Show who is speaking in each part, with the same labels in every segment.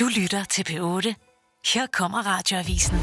Speaker 1: Du lytter til P8. Her kommer Radioavisen.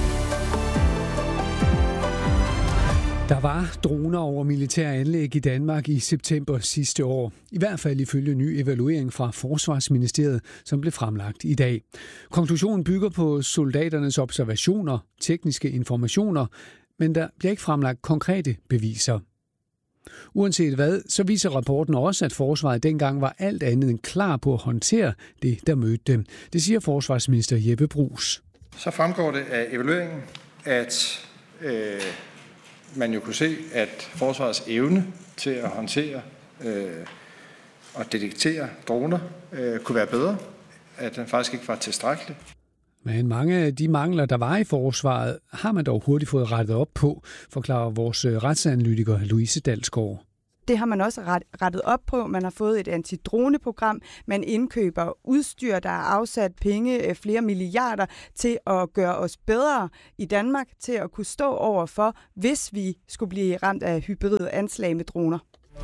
Speaker 2: Der var droner over militære anlæg i Danmark i september sidste år. I hvert fald ifølge ny evaluering fra Forsvarsministeriet, som blev fremlagt i dag. Konklusionen bygger på soldaternes observationer, tekniske informationer, men der bliver ikke fremlagt konkrete beviser. Uanset hvad, så viser rapporten også, at forsvaret dengang var alt andet end klar på at håndtere det, der mødte dem. Det siger forsvarsminister Jeppe Bruus.
Speaker 3: Så fremgår det af evalueringen, at man jo kunne se, at forsvarets evne til at håndtere og detektere droner kunne være bedre, at den faktisk ikke var tilstrækkelig.
Speaker 2: Men mange af de mangler, der var i forsvaret, har man dog hurtigt fået rettet op på, forklarer vores retsanalytiker Louise Dalsgaard.
Speaker 4: Det har man også rettet op på. Man har fået et antidroneprogram. Man indkøber udstyr, der er afsat penge, flere milliarder, til at gøre os bedre i Danmark, til at kunne stå over for, hvis vi skulle blive ramt af hybride anslag med droner.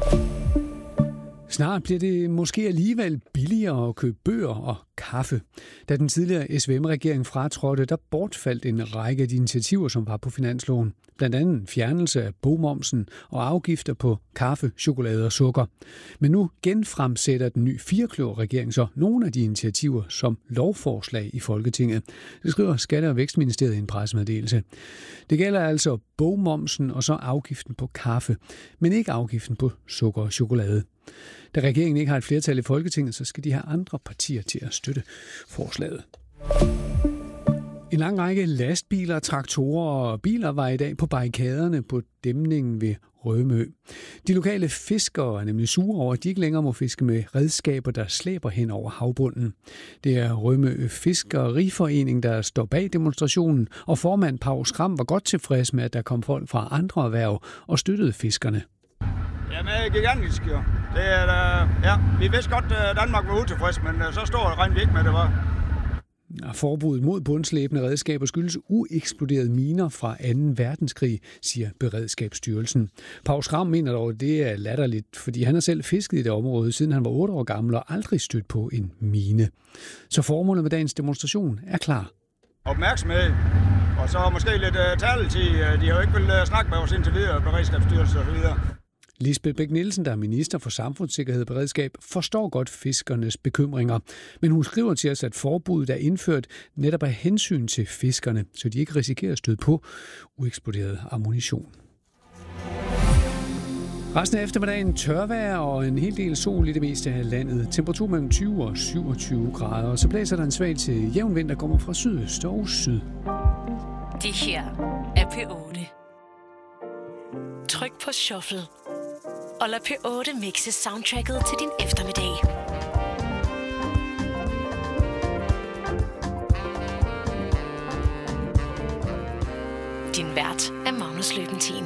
Speaker 2: Snart bliver det måske alligevel billigere at købe bøger og kaffe. Da den tidligere SVM-regering fratrådte, der bortfaldt en række af de initiativer, som var på finansloven. Blandt andet fjernelse af bogmomsen og afgifter på kaffe, chokolade og sukker. Men nu genfremsætter den nye firekløver-regering så nogle af de initiativer som lovforslag i Folketinget. Det skriver Skatte- og Vækstministeriet i en pressemeddelelse. Det gælder altså bogmomsen og så afgiften på kaffe, men ikke afgiften på sukker og chokolade. Da regeringen ikke har et flertal i Folketinget, så skal de have andre partier til at støtte forslaget. En lang række lastbiler, traktorer og biler var i dag på barrikaderne på dæmningen ved Rømø. De lokale fiskere er nemlig sure over, at de ikke længere må fiske med redskaber, der slæber hen over havbunden. Det er Rømø Fiskeriforening, der står bag demonstrationen, og formand Paul Skram var godt tilfreds med, at der kom folk fra andre erhverv og støttede fiskerne.
Speaker 5: Jamen, det er gigantisk, jo. Det er, ja, vi vidste godt, at Danmark var utilfreds, men så stod regn vi ikke med, det var.
Speaker 2: Forbuddet mod bundslæbende redskaber skyldes ueksploderede miner fra 2. verdenskrig, siger Beredskabsstyrelsen. Paul Skram mener dog, at det er latterligt, fordi han har selv fisket i det område, siden han var 8 år gammel og aldrig stødt på en mine. Så formålet med dagens demonstration er klar.
Speaker 5: Opmærksomhed, og så måske lidt taletid. De har jo ikke vil snakke med os indtil videre, Beredskabsstyrelsen og så videre.
Speaker 2: Lisbeth Bech-Nielsen, der er minister for samfundssikkerhed og beredskab, forstår godt fiskernes bekymringer. Men hun skriver til os, at forbuddet er indført netop af hensyn til fiskerne, så de ikke risikerer at støde på ueksploderet ammunition. Resten af eftermiddagen tørvejr og en hel del sol i det meste af landet. Temperatur mellem 20 og 27 grader. Og så blæser der en svag til jævn vind, der kommer fra sydøst og syd.
Speaker 1: Det her er P8. Tryk på shuffle. Og lad P8 mixe soundtracket til din eftermiddag. Din vært er Magnus Løbentin.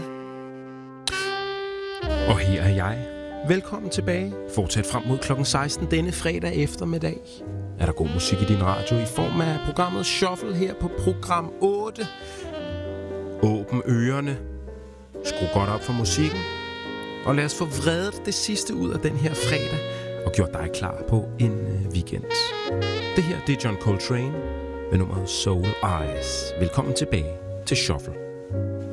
Speaker 6: Og her er jeg. Velkommen tilbage. Fortsat frem mod klokken 16 denne fredag eftermiddag. Er der god musik i din radio i form af programmet Shuffle her på program 8. Åbn ørerne. Skru godt op for musikken. Og lad os få vredet det sidste ud af den her fredag og gjort dig klar på en weekend. Det her, det er John Coltrane med nummeret Soul Eyes. Velkommen tilbage til Shuffle.